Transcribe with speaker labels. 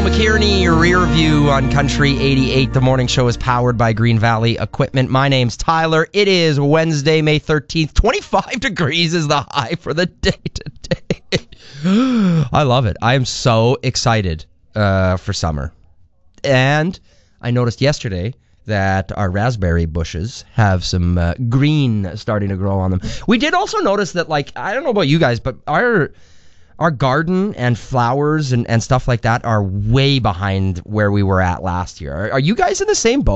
Speaker 1: Al McKierney, Rear View on Country 88. The morning show is powered by Green Valley Equipment. My name's Tyler. It is Wednesday, May 13th. 25 degrees is the high for the day today. I love it. I am so excited for summer. And I noticed yesterday that our raspberry bushes have some green starting to grow on them. We did also notice that, like, I don't know about you guys, but our garden and flowers and stuff like that are way behind where we were at last year. Are you guys in the same boat?